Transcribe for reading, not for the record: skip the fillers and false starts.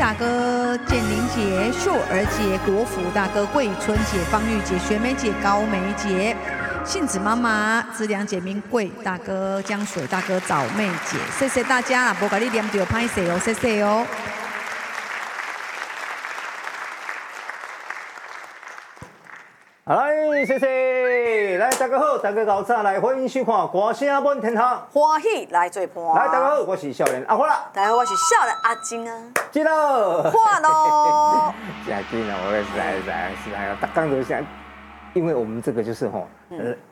大哥、建林姐、秀儿姐、国福大哥、桂春姐、方玉姐、学梅姐、高梅姐、杏子妈妈、资良姐、明贵大哥、江水大哥、早妹姐，谢谢大家啦！不把你念到拍摄哦，谢谢哦。 来，谢谢，来大家好，大家搞啥来？欢迎收看歌声满天下， 欢喜来做伴。 来，大家好，我是少年阿花啦。 大家好，我是少年阿金啊。 知道。 换喽。 真紧啊，我是大家都想，因为我们这个就是